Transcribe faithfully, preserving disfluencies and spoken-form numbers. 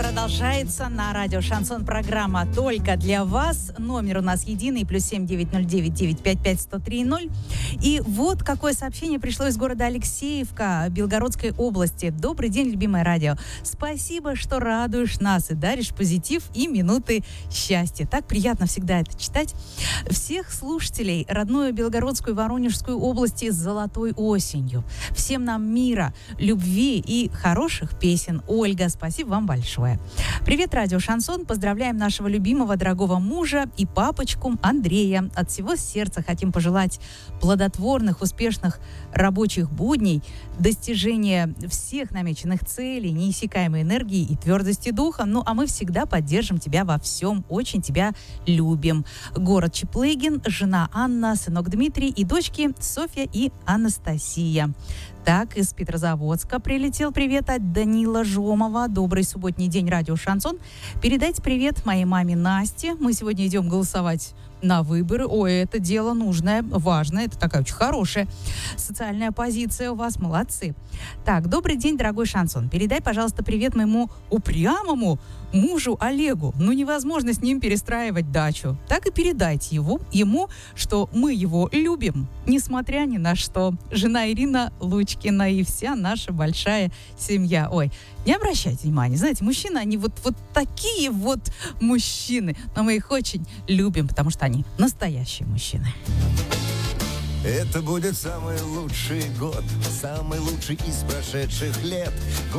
Продолжается на радио «Шансон» программа «Только для вас». Номер у нас единый, плюс семь девять ноль девять девять пять пять сто три ноль. И вот какое сообщение пришло из города Алексеевка Белгородской области. Добрый день, любимое радио. Спасибо, что радуешь нас и даришь позитив и минуты счастья. Так приятно всегда это читать. Всех слушателей родную Белгородскую и Воронежскую области с золотой осенью. Всем нам мира, любви и хороших песен. Ольга, спасибо вам большое. Привет, радио «Шансон». Поздравляем нашего любимого, дорогого мужа и папочку Андрея. От всего сердца хотим пожелать плодотворных, успешных рабочих будней, достижения всех намеченных целей, неиссякаемой энергии и твердости духа. Ну, а мы всегда поддержим тебя во всем. Очень тебя любим. Город Чеплыгин, жена Анна, сынок Дмитрий и дочки Софья и Анастасия. Так, из Петрозаводска прилетел привет от Данила Жомова. Добрый субботний день, радио «Шансон». Передайте привет моей маме Насте. Мы сегодня идем голосовать на выборы. Ой, это дело нужное, важное. Это такая очень хорошая социальная позиция у вас. Молодцы. Так, добрый день, дорогой «Шансон». Передай, пожалуйста, привет моему упрямому мужу Олегу. Ну, невозможно с ним перестраивать дачу. Так и передайте его, ему, что мы его любим, несмотря ни на что. Жена Ирина Лучкина и вся наша большая семья. Ой, не обращайте внимания. Знаете, мужчины, они вот, вот такие вот мужчины. Но мы их очень любим, потому что они настоящие мужчины. Это будет самый лучший год, самый лучший из прошедших лет.